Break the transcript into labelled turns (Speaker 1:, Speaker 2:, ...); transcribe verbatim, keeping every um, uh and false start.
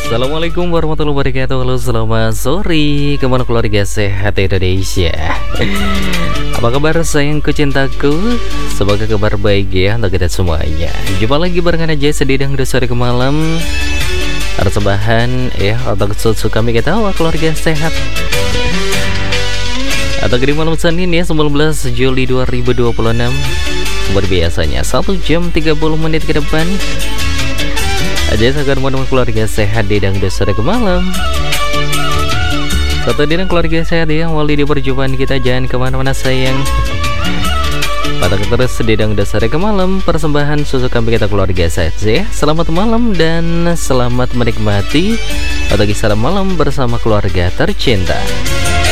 Speaker 1: Assalamualaikum warahmatullahi wabarakatuh. Halo, selamat sore. Kemana keluarga sehat Indonesia? Apa kabar sayang kucintaku? Semoga kabar baik ya untuk kita semuanya. Jumpa lagi barengan aja sedidang udah sore ke malam. Persembahan ya untuk susu kami kita awal keluarga sehat. Atau di malam Senin ya sembilan belas Juli dua ribu dua puluh enam. Seperti biasanya satu jam tiga puluh menit ke depan aja agar menemukan keluarga sehat di dangdut sore ke malam. Satu dina keluarga sehat ya, wali di perjumpaan kita jangan kemana-mana sayang. Pada terus di dangdut sore ke malam, persembahan susu kambing kita keluarga sehat ya. Selamat malam dan selamat menikmati atau kisah malam bersama keluarga tercinta.